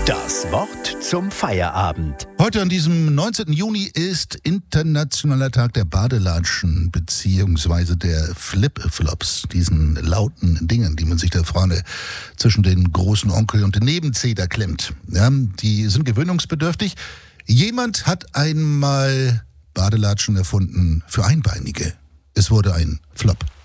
Das Wort zum Feierabend. Heute an diesem 19. Juni ist Internationaler Tag der Badelatschen bzw. der Flip-Flops, diesen lauten Dingen, die man sich da vorne zwischen den großen Onkel und den Nebenzeder klemmt. Ja, die sind gewöhnungsbedürftig. Jemand hat einmal Badelatschen erfunden für Einbeinige. Es wurde ein Flop.